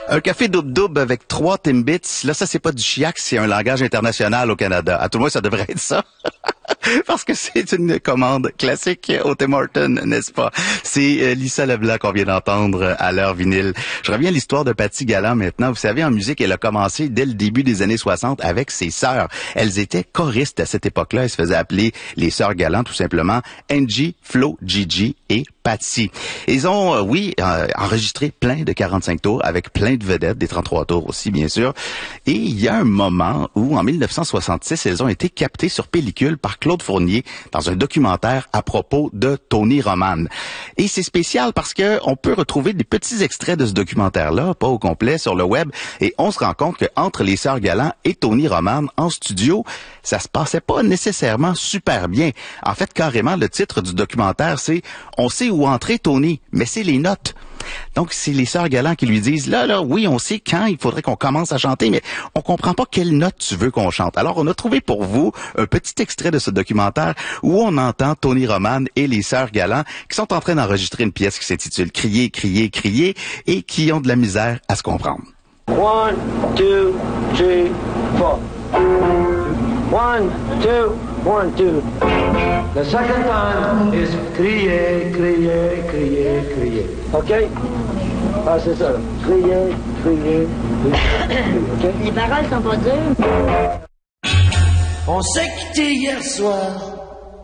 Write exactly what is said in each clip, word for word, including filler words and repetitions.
Un café double-double avec trois Timbits, là, ça, c'est pas du chiac, c'est un langage international au Canada. À tout le moins, ça devrait être ça. Parce que c'est une commande classique au Tim Hortons, n'est-ce pas? C'est euh, Lisa Leblanc qu'on vient d'entendre à l'heure vinyle. Je reviens à l'histoire de Patty Galland maintenant. Vous savez, en musique, elle a commencé dès le début des années soixante avec ses sœurs. Elles étaient choristes à cette époque-là. Elles se faisaient appeler les sœurs Galland, tout simplement. Angie, Flo, Gigi et Patty. Ils ont, euh, oui, euh, enregistré plein de quarante-cinq tours avec plein de vedettes, des trente-trois tours aussi, bien sûr. Et il y a un moment où, en mille neuf cent soixante-six, elles ont été captées sur pellicule par Claude Fournier dans un documentaire à propos de Tony Roman. Et c'est spécial parce que on peut retrouver des petits extraits de ce documentaire-là, pas au complet, sur le web, et on se rend compte qu'entre les sœurs Galland et Tony Roman, en studio, ça se passait pas nécessairement super bien. En fait, carrément, le titre du documentaire, c'est « On sait où entrer Tony, mais c'est les notes ». Donc, c'est les sœurs Galland qui lui disent, là, là, oui, on sait quand il faudrait qu'on commence à chanter, mais on comprend pas quelle note tu veux qu'on chante. Alors, on a trouvé pour vous un petit extrait de ce documentaire où on entend Tony Roman et les sœurs Galland qui sont en train d'enregistrer une pièce qui s'intitule Crier, crier, crier et qui ont de la misère à se comprendre. One, two, three, four. One, two, one, two. The second time is crier, crier, crier, crier. OK? Ah, c'est ça. Crier, crier, crier. OK? Les paroles sont pas dures. On s'est quitté hier soir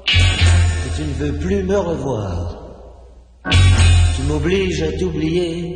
et tu ne veux plus me revoir. Tu m'obliges à t'oublier.